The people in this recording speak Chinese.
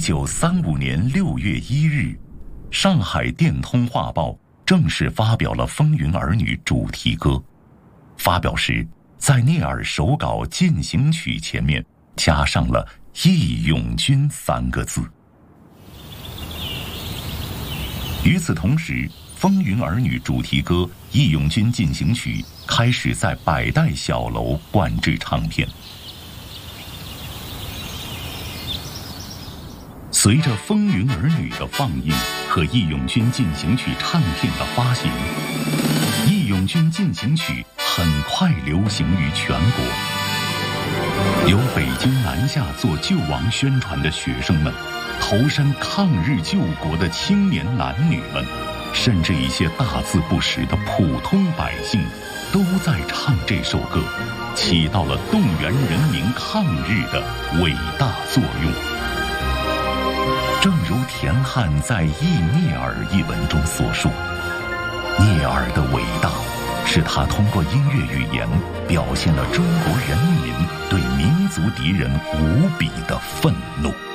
1935年6月1日，上海电通画报正式发表了《风云儿女》主题歌。发表时，在聂耳手稿进行曲前面加上了“义勇军”3个字。与此同时，《风云儿女》主题歌《义勇军进行曲》开始在百代小楼灌制唱片。随着《风云儿女》的放映和《义勇军进行曲》唱片的发行，《义勇军进行曲》很快流行于全国。由北京南下做救亡宣传的学生们，投身抗日救国的青年男女们，甚至一些大字不识的普通百姓，都在唱这首歌，起到了动员人民抗日的伟大作用。正如田汉在《忆聂耳》一文中所述，聂耳的伟大是他通过音乐语言表现了中国人民对民族敌人无比的愤怒。